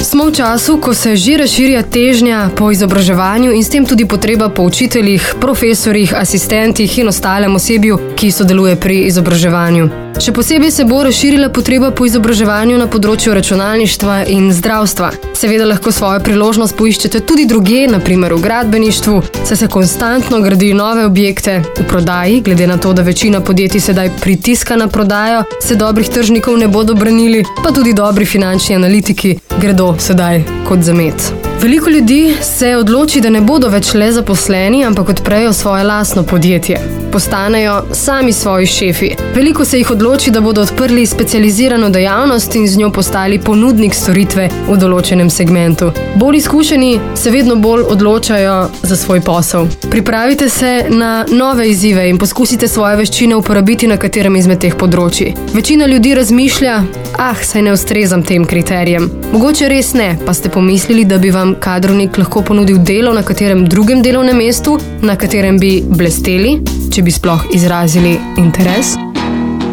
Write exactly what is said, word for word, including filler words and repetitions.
Smo v času, ko se že razširja težnja po izobraževanju in s tem tudi potreba po učiteljih, profesorjih, asistentih in ostalem osebju, ki sodeluje pri izobraževanju. Še posebej se bo razširila potreba po izobraževanju na področju računalništva in zdravstva. Seveda lahko svojo priložnost poiščete tudi drugje, na primer v gradbeništvu, saj se konstantno gradi nove objekte. V prodaji, glede na to, da večina podjetij sedaj pritiska na prodajo, se dobrih tržnikov ne bodo branili, pa tudi dobri finančni analitiki gredo sedaj kot zamet. Veliko ljudi se odloči, da ne bodo več le zaposleni, ampak odprejo svoje lastno podjetje. Postanejo sami svoji šefi. Veliko se jih odloči, da bodo odprli specializirano dejavnost in z njo postali ponudnik storitve v določenem segmentu. Bolj izkušeni se vedno bolj odločajo za svoj posel. Pripravite se na nove izzive in poskusite svoje veščine uporabiti na katerem izmed teh področji. Večina ljudi razmišlja, ah, saj ne ustrezam tem kriterijem. Mogoče res ne, pa ste pomislili, da bi vam kadrovnik lahko ponudil delo na katerem drugem delovnem mestu, na katerem bi blesteli, če bi sploh izrazili interes?